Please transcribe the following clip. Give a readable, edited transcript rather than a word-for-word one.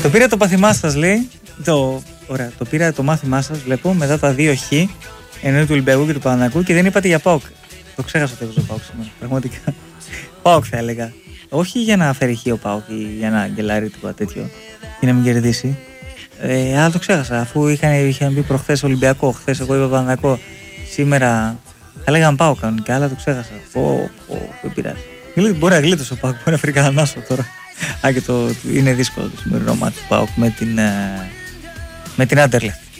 Το πήρα το πάθημά σας, λέει. Ωραία, το πήρα το μάθημά σας, βλέπω, μετά τα 2 χ, ενώ του Ολυμπιακού και του Παναθηναϊκού, και δεν είπατε για ΠΑΟΚ. Το ξέχασα ότι έπαιζε ο ΠΑΟΚ σήμερα. Πραγματικά. ΠΑΟΚ θα έλεγα. Όχι για να φέρει χ ο ΠΑΟΚ ή για να γκελάρει τίποτα τέτοιο, ή να μην κερδίσει. Αλλά το ξέχασα. Αφού είχαν πει προχθές Ολυμπιακό, χθες εγώ είπα Παναθηναϊκό, σήμερα θα λέγαμε ΠΑΟΚ κανονικά, αλλά το ξέχασα. Δεν πειράζει. Μπορεί να γλίτωσε ο ΠΑΟΚ, μπορεί να φέρει κανέναν άσο τώρα. Και είναι δύσκολο το σημερινό μάτι του ΠΑΟΚ με την Άντερλεχτ.